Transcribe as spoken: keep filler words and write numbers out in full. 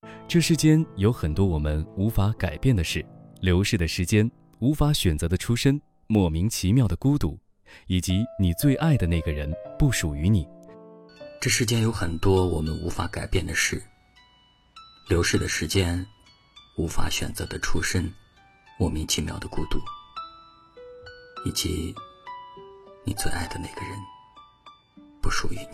这世间有很多我们无法改变的事，流逝的时间，无法选择的出身，莫名其妙的孤独，以及你最爱的那个人不属于你。 这世间有很多我们无法改变的事，流逝的时间，无法选择的出身，莫名其妙的孤独，以及你最爱的那个人不属于你。